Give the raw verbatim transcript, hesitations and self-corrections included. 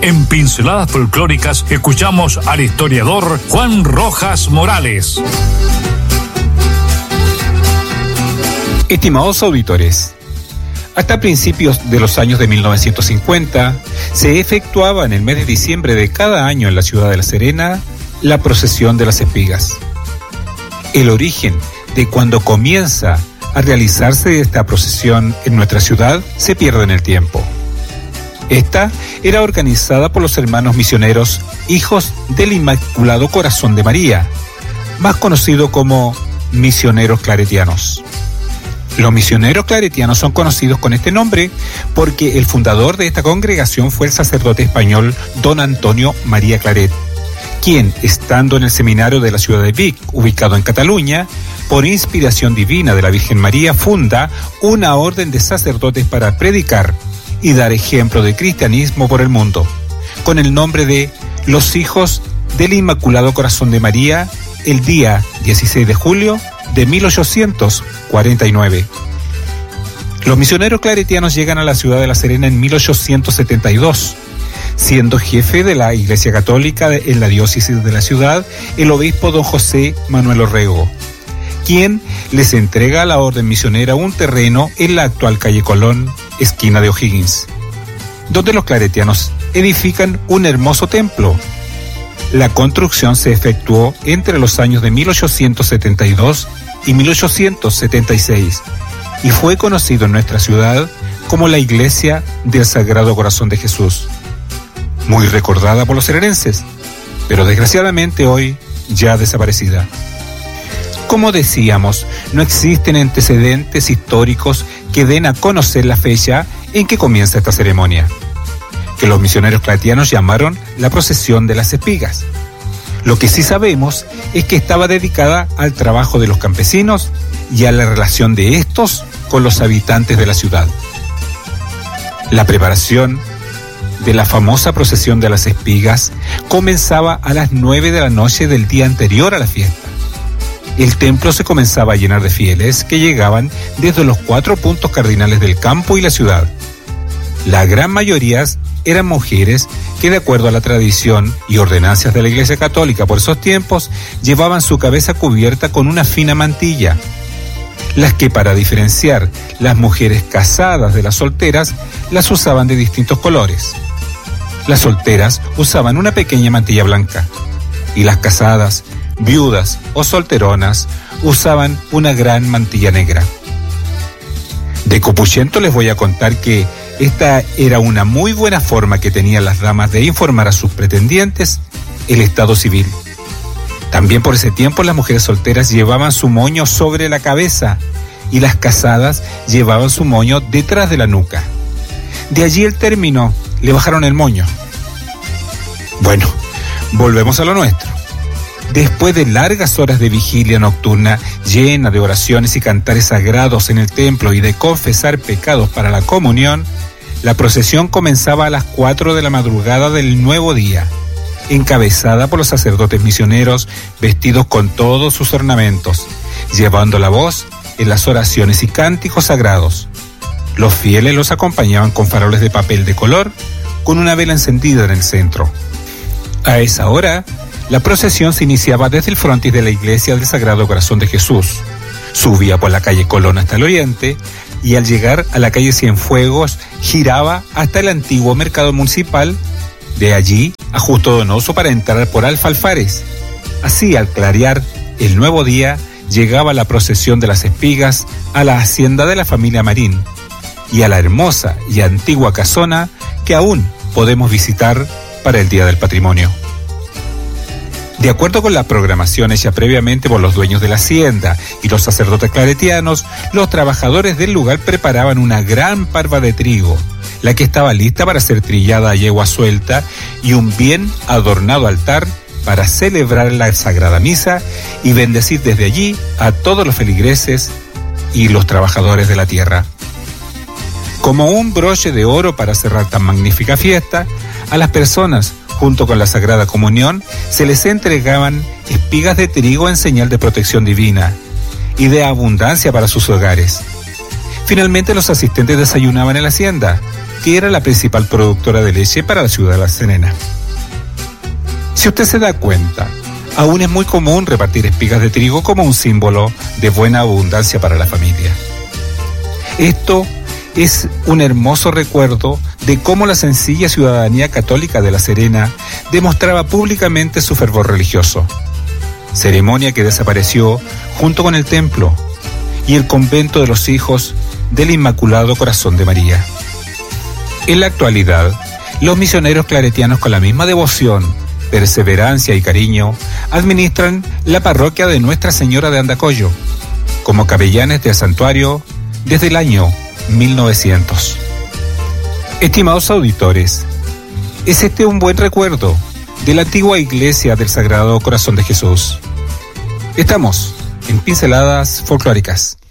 En Pinceladas Folclóricas escuchamos al historiador Juan Rojas Morales. Estimados auditores, hasta principios de los años de mil novecientos cincuenta se efectuaba en el mes de diciembre de cada año en la ciudad de La Serena la procesión de las espigas. El origen de cuando comienza a realizarse esta procesión en nuestra ciudad se pierde en el tiempo. Esta era organizada por los hermanos misioneros Hijos del Inmaculado Corazón de María, más conocido como misioneros claretianos. Los misioneros claretianos son conocidos con este nombre porque el fundador de esta congregación fue el sacerdote español don Antonio María Claret, quien, estando en el seminario de la ciudad de Vic, ubicado en Cataluña, por inspiración divina de la Virgen María, funda una orden de sacerdotes para predicar y dar ejemplo de cristianismo por el mundo, con el nombre de Los Hijos del Inmaculado Corazón de María, el día dieciséis de julio de mil ochocientos cuarenta y nueve. Los misioneros claretianos llegan a la ciudad de La Serena en mil ochocientos setenta y dos, siendo jefe de la Iglesia Católica en la diócesis de la ciudad el obispo don José Manuel Orrego, quien les entrega a la orden misionera un terreno en la actual calle Colón, esquina de O'Higgins, donde los claretianos edifican un hermoso templo. La construcción se efectuó entre los años de mil ochocientos setenta y dos y mil ochocientos setenta y seis y fue conocido en nuestra ciudad como la Iglesia del Sagrado Corazón de Jesús, muy recordada por los serenenses, pero desgraciadamente hoy ya desaparecida. Como decíamos, no existen antecedentes históricos que den a conocer la fecha en que comienza esta ceremonia, que los misioneros claretianos llamaron la procesión de las espigas. Lo que sí sabemos es que estaba dedicada al trabajo de los campesinos y a la relación de estos con los habitantes de la ciudad. La preparación de la famosa procesión de las espigas comenzaba a las nueve de la noche del día anterior a la fiesta. El templo se comenzaba a llenar de fieles que llegaban desde los cuatro puntos cardinales del campo y la ciudad. La gran mayoría eran mujeres que, de acuerdo a la tradición y ordenanzas de la Iglesia Católica por esos tiempos, llevaban su cabeza cubierta con una fina mantilla. Las que, para diferenciar las mujeres casadas de las solteras, las usaban de distintos colores. Las solteras usaban una pequeña mantilla blanca y las casadas, viudas o solteronas usaban una gran mantilla negra. De copuchento les voy a contar que esta era una muy buena forma que tenían las damas de informar a sus pretendientes el estado civil. También por ese tiempo las mujeres solteras llevaban su moño sobre la cabeza y las casadas llevaban su moño detrás de la nuca. De allí el término, le bajaron el moño. Bueno, volvemos a lo nuestro. Después de largas horas de vigilia nocturna, llena de oraciones y cantares sagrados en el templo y de confesar pecados para la comunión, la procesión comenzaba a las cuatro de la madrugada del nuevo día, encabezada por los sacerdotes misioneros vestidos con todos sus ornamentos, llevando la voz en las oraciones y cánticos sagrados. Los fieles los acompañaban con faroles de papel de color, con una vela encendida en el centro. A esa hora, la procesión se iniciaba desde el frontis de la Iglesia del Sagrado Corazón de Jesús, subía por la calle Colón hasta el oriente y al llegar a la calle Cienfuegos giraba hasta el antiguo mercado municipal, de allí a Justo Donoso para entrar por Alfalfares. Así, al clarear el nuevo día, llegaba la procesión de las espigas a la hacienda de la familia Marín y a la hermosa y antigua casona que aún podemos visitar para el Día del Patrimonio. De acuerdo con la programación hecha previamente por los dueños de la hacienda y los sacerdotes claretianos, los trabajadores del lugar preparaban una gran parva de trigo, la que estaba lista para ser trillada a yegua suelta, y un bien adornado altar para celebrar la Sagrada Misa y bendecir desde allí a todos los feligreses y los trabajadores de la tierra. Como un broche de oro para cerrar tan magnífica fiesta, a las personas, junto con la Sagrada Comunión, se les entregaban espigas de trigo en señal de protección divina y de abundancia para sus hogares. Finalmente, los asistentes desayunaban en la hacienda que era la principal productora de leche para la ciudad de La Serena. Si usted se da cuenta, aún es muy común repartir espigas de trigo como un símbolo de buena abundancia para la familia. Esto es un hermoso recuerdo de cómo la sencilla ciudadanía católica de La Serena demostraba públicamente su fervor religioso, ceremonia que desapareció junto con el templo y el convento de los hijos del Inmaculado Corazón de María. En la actualidad, los misioneros claretianos, con la misma devoción, perseverancia y cariño, administran la parroquia de Nuestra Señora de Andacollo como capellanes del santuario desde el año mil novecientos. Estimados auditores, ¿es este un buen recuerdo de la antigua iglesia del Sagrado Corazón de Jesús? Estamos en Pinceladas Folclóricas.